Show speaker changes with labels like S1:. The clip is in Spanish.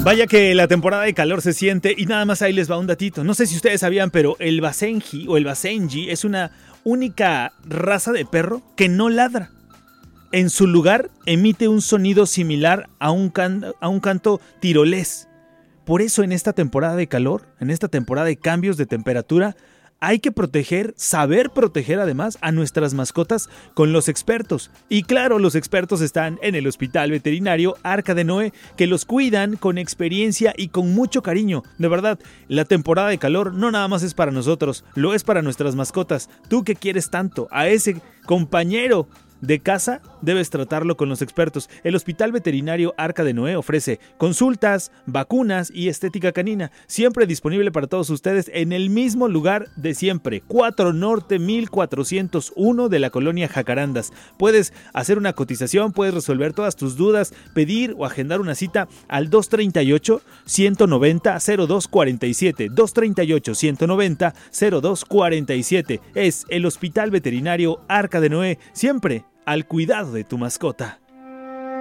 S1: Vaya que la temporada de calor se siente y nada más ahí les va un datito. No sé si ustedes sabían, pero el Basenji o el Basenji es una única raza de perro que no ladra. En su lugar emite un sonido similar a un canto tirolés. Por eso en esta temporada de calor, en esta temporada de cambios de temperatura, hay que proteger, saber proteger además a nuestras mascotas con los expertos. Y claro, los expertos están en el Hospital Veterinario Arca de Noé, que los cuidan con experiencia y con mucho cariño. De verdad, la temporada de calor no nada más es para nosotros, lo es para nuestras mascotas. Tú que quieres tanto a ese compañero de casa, debes tratarlo con los expertos. El Hospital Veterinario Arca de Noé ofrece consultas, vacunas y estética canina, siempre disponible para todos ustedes en el mismo lugar de siempre, 4 Norte 1401 de la colonia Jacarandas. Puedes hacer una cotización, puedes resolver todas tus dudas, pedir o agendar una cita al 238-190-0247, 238-190-0247. Es el Hospital Veterinario Arca de Noé, siempre al cuidado de tu mascota.